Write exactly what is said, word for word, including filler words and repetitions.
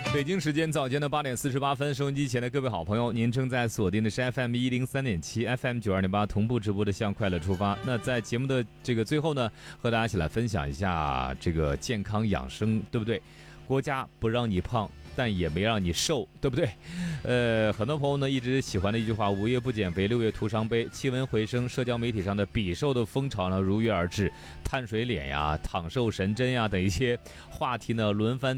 北京时间早间的八点四十八分，收音机前的各位好朋友，您正在锁定的是 F M 一零三点七 F M 九二点八同步直播的向快乐出发。那在节目的这个最后呢，和大家一起来分享一下这个健康养生，对不对？国家不让你胖，但也没让你瘦，对不对？呃，很多朋友呢一直喜欢的一句话，五月不减肥，六月徒伤悲。气温回升，社交媒体上的比瘦的风潮呢如约而至，碳水脸呀、躺瘦神针呀等一些话题呢轮番